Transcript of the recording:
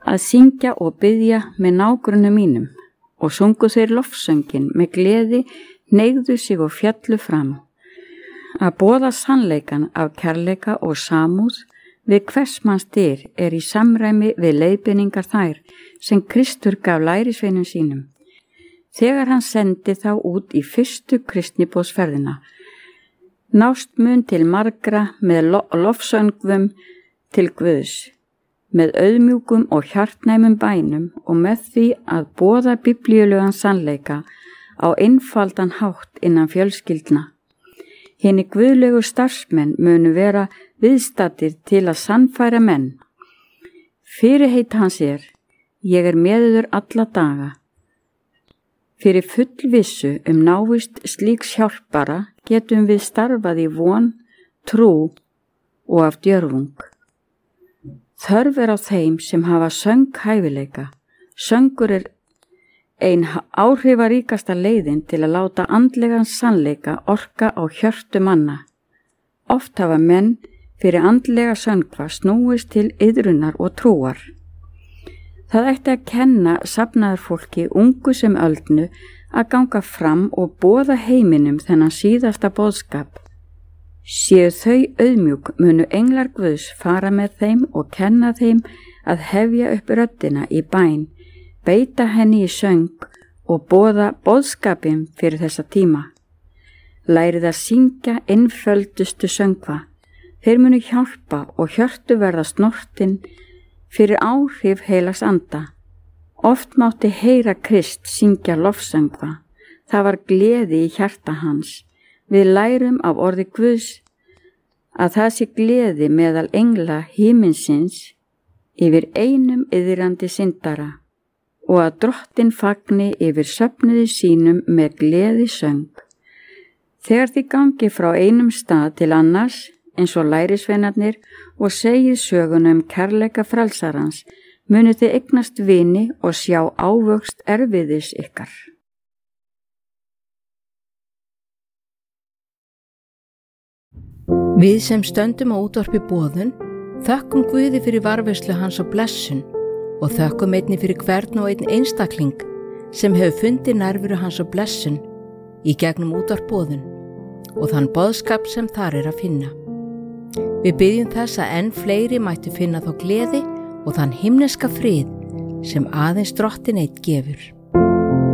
að syngja og biðja með nágrunum mínum og sungu þeir lofsöngin með gleði, hneigðu sig og fjallu fram. Að boða sannleikan af kærleika og samúð við hvers manns dyr í samræmi við leiðbeiningar þær sem Kristur gaf lærisveinum sínum. Þegar hann sendi þá út í fyrstu kristniboðsferðina, nást mun til margra með lofsöngvum til Guðs, með auðmjúkum og hjartnæmum bænum og með því að boða biblíulegan sannleika á einfaldan hátt innan fjölskyldna. Hinir guðlegu starfsmenn munu vera viðstaddir til að sannfæra menn. Fyrirheit hans ég með yður alla daga. Fyrir fullvissu návist slíks hjálpara getum við starfað í von, trú og af djörfung. Þörf á þeim sem hafa sönghæfileika. Söngur ein áhrifaríkasta leiðin til að láta andlegan sannleika orka á hjörtu manna. Oft hafa menn fyrir andlega söngva snúist til iðrunar og trúar. Það ætti að kenna safnaðarfólki ungu sem öldnu að ganga fram og boða heiminum þennan síðasta boðskap. Séu þau auðmjúk munu englar Guðs fara með þeim og kenna þeim að hefja upp röddina í bæn, beita henni í söng og boða boðskapinn fyrir þessa tíma. Lærið að syngja einföldustu söngva. Þeir munu hjálpa og hjörtu verða snortin fyrir áhrif heilags anda. Oft mátti heyra Krist syngja lofsöngva. Það var gleði í hjarta hans. Við lærum af orði Guðs að það sé gleði meðal engla himinsins yfir einum iðrandi syndara og að Drottinn fagni yfir söfnuði sínum með gleði söng. Þegar þið gangi frá einum stað til annars, eins og lærisveinarnir, og segið sögunum kærleika frelsarans, munu þið eignast vini og sjá ávöxt erfiðis ykkar. Við sem stöndum á útvarpi boðun, þökkum Guði fyrir varðveislu hans og blessun og þökkum einnig fyrir hvern og einn einstakling sem hefur fundið nærveru hans og blessun í gegnum útvarp boðun og þann boðskap sem þar að finna. Við biðjum þess að enn fleiri mættu finna þá gleði og þann himneska frið sem aðeins Drottinn einn gefur.